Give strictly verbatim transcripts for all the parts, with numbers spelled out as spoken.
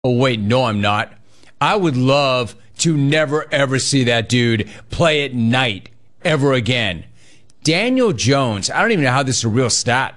Oh, wait, no, I'm not. I would love to never, ever see that dude play at night ever again. Daniel Jones, I don't even know how this is a real stat.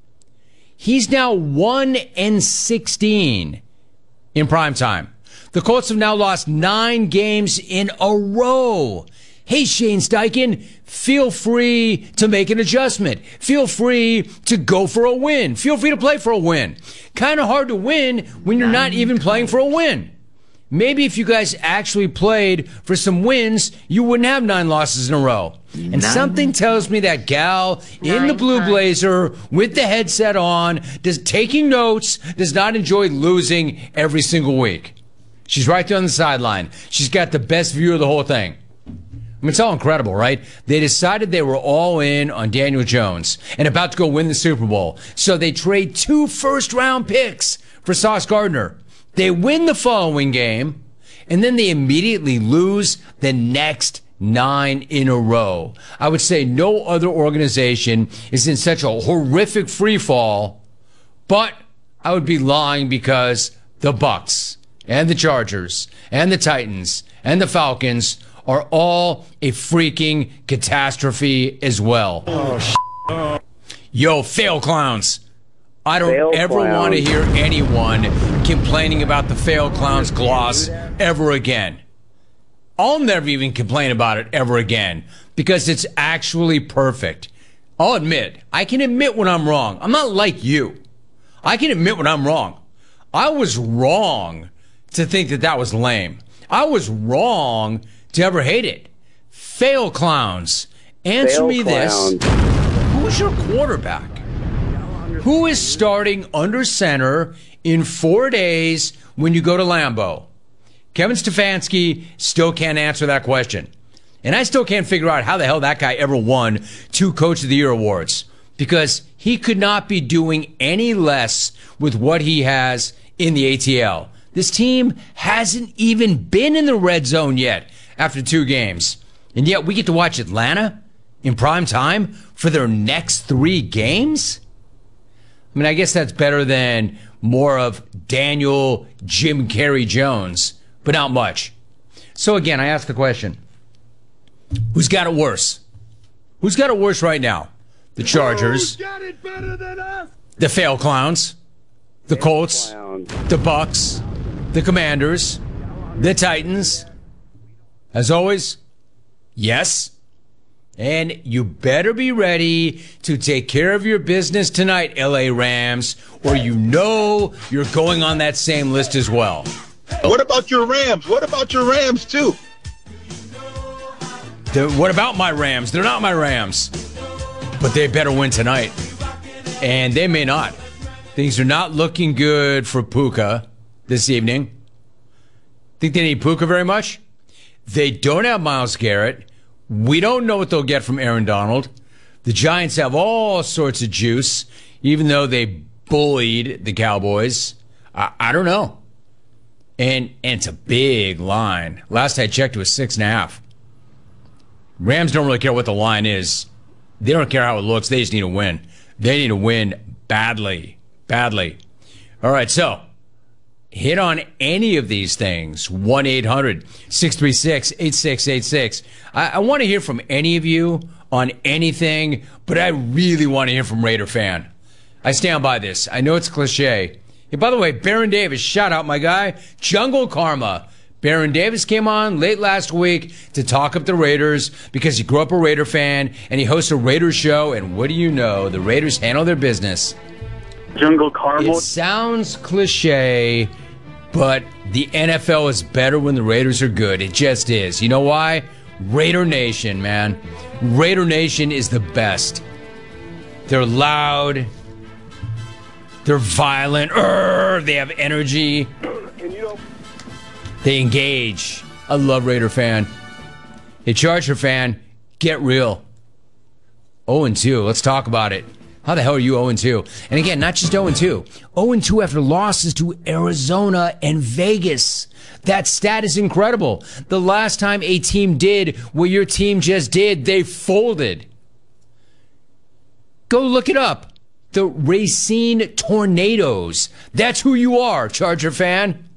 He's now one and sixteen in primetime. The Colts have now lost nine games in a row. Hey, Shane Steichen, feel free to make an adjustment. Feel free to go for a win. Feel free to play for a win. Kind of hard to win when you're not even playing for a win. Maybe if you guys actually played for some wins, you wouldn't have nine losses in a row. And nine. Something tells me that gal in nine, the blue nine. blazer with the headset on, does taking notes, does not enjoy losing every single week. She's right there on the sideline. She's got the best view of the whole thing. I mean, it's all incredible, right? They decided they were all in on Daniel Jones and about to go win the Super Bowl. So they trade two first-round picks for Sauce Gardner. They win the following game, and then they immediately lose the next nine in a row. I would say no other organization is in such a horrific free fall, but I would be lying because the Bucs and the Chargers and the Titans and the Falcons are all a freaking catastrophe as well. Oh, sh- Yo, fail clowns. I don't fail ever clowns. want to hear anyone complaining about the fail clowns gloss ever again. I'll never even complain about it ever again because it's actually perfect. I'll admit, I can admit when I'm wrong. I'm not like you. I can admit when I'm wrong. I was wrong to think that that was lame. I was wrong to ever hate it. Fail clowns. Answer Fail me clowns. this. Who's your quarterback? Who is starting under center in four days when you go to Lambeau? Kevin Stefanski still can't answer that question. And I still can't figure out how the hell that guy ever won two Coach of the Year awards. Because he could not be doing any less with what he has in the A T L. This team hasn't even been in the red zone yet after two games. And yet we get to watch Atlanta in prime time for their next three games? I mean, I guess that's better than more of Daniel Jim Carrey Jones, but not much. So again, I ask the question, who's got it worse? Who's got it worse right now? The Chargers, Who's got it better than us? The fail clowns, the fail Colts, clowns. the Bucs, the Commanders, the Titans. As always, yes. And you better be ready to take care of your business tonight, L A Rams, or you know you're going on that same list as well. What about your Rams? What about your Rams, too? The, what about my Rams? They're not my Rams. But they better win tonight. And they may not. Things are not looking good for Puka this evening. Think they need Puka very much? They don't have Myles Garrett. We don't know what they'll get from Aaron Donald. The Giants have all sorts of juice, even though they bullied the Cowboys. I, I don't know. And, and it's a big line. Last I checked, it was six and a half. Rams don't really care what the line is. They don't care how it looks. They just need to win. They need to win badly, badly. All right, so hit on any of these things. one eight hundred six three six eight six eight six. I, I want to hear from any of you on anything, but I really want to hear from Raider fan. I stand by this. I know it's cliche. Hey, by the way, Baron Davis, shout out my guy, Jungle Karma. Baron Davis came on late last week to talk up the Raiders because he grew up a Raider fan and he hosts a Raiders show. And what do you know? The Raiders handle their business. Jungle Karma. It sounds cliche, but the N F L is better when the Raiders are good. It just is. You know why? Raider Nation, man. Raider Nation is the best. They're loud. They're violent. Urgh, they have energy. And you know, they engage. I love Raider fan. Hey, Charger fan, get real. oh and two. Let's talk about it. How the hell are you oh and two? And again, not just oh and two. oh and two after losses to Arizona and Vegas. That stat is incredible. The last time a team did what your team just did, they folded. Go look it up. The Racine Tornadoes. That's who you are, Charger fan.